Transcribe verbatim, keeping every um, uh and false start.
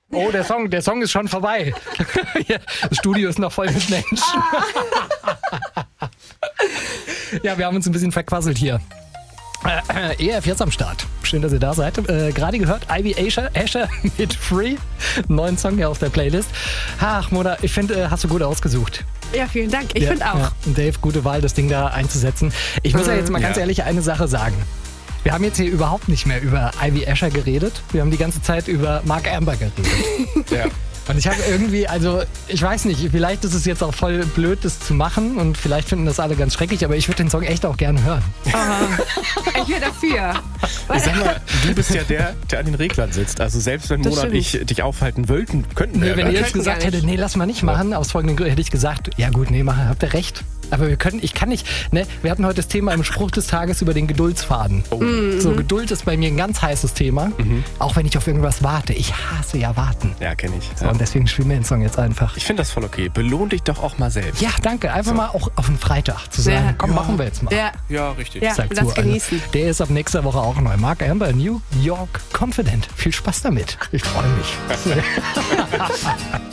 Oh, der Song, der Song ist schon vorbei. Das Studio ist noch voll mit Menschen. Ja, wir haben uns ein bisschen verquasselt hier. Äh, E F jetzt am Start. Schön, dass ihr da seid. Äh, Gerade gehört, Ivy Asher, Asher mit Free. Neuen Song hier auf der Playlist. Ach, Mona, ich finde, äh, hast du gut ausgesucht. Ja, vielen Dank. Ich ja, finde auch. Ja. Dave, gute Wahl, das Ding da einzusetzen. Ich muss ja jetzt mal ganz ja. ehrlich eine Sache sagen. Wir haben jetzt hier überhaupt nicht mehr über Ivy Asher geredet. Wir haben die ganze Zeit über Mark Amber geredet. Ja. Und ich habe irgendwie, also ich weiß nicht, vielleicht ist es jetzt auch voll blöd, das zu machen und vielleicht finden das alle ganz schrecklich, aber ich würde den Song echt auch gerne hören. Oh, ich wäre dafür. Ich sag mal, du bist ja der, der an den Reglern sitzt. Also selbst wenn Das Mona und ich dich aufhalten wollten, könnten wir. Nee, wenn ja ihr gar jetzt nicht. gesagt gar nicht. hättet, nee, lass mal nicht machen, aus folgendem Grund, hätte ich gesagt, ja gut, nee, machen, habt ihr recht. Aber wir können, ich kann nicht, ne, wir hatten heute das Thema im Spruch des Tages über den Geduldsfaden. Oh. So, Geduld ist bei mir ein ganz heißes Thema, Mhm. auch wenn ich auf irgendwas warte. Ich hasse ja warten. Ja, kenne ich. So, Ja. und deswegen spielen wir den Song jetzt einfach. Ich finde das voll okay. Belohn dich doch auch mal selbst. Ja, danke. Einfach So. mal auch auf den Freitag zu sagen, Ja. komm, Ja. machen wir jetzt mal. Ja, Ja, richtig. ja Sag lass zu, also, genießen. der ist ab nächster Woche auch neu. Mark Amber, New York Confident. Viel Spaß damit. Ich freue mich.